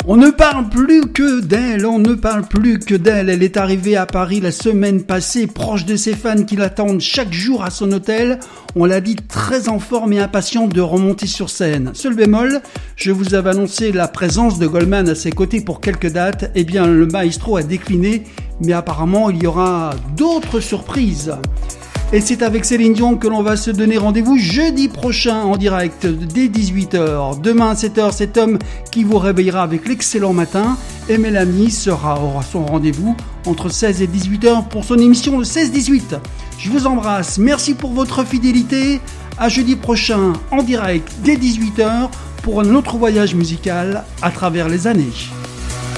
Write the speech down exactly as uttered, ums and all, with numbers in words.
On ne parle plus que d'elle, on ne parle plus que d'elle. Elle est arrivée à Paris la semaine passée, proche de ses fans qui l'attendent chaque jour à son hôtel. On l'a dit, très en forme et impatiente de remonter sur scène. Seul bémol, je vous avais annoncé la présence de Goldman à ses côtés pour quelques dates. Eh bien, le maestro a décliné, mais apparemment, il y aura d'autres surprises. Et c'est avec Céline Dion que l'on va se donner rendez-vous jeudi prochain en direct dès dix-huit heures. Demain à sept heures, c'est Tom qui vous réveillera avec l'excellent matin. Et Mélanie sera aura son rendez-vous entre seize et dix-huit heures pour son émission le seize dix-huit. Je vous embrasse, merci pour votre fidélité. À jeudi prochain en direct dès dix-huit heures pour un autre voyage musical à travers les années.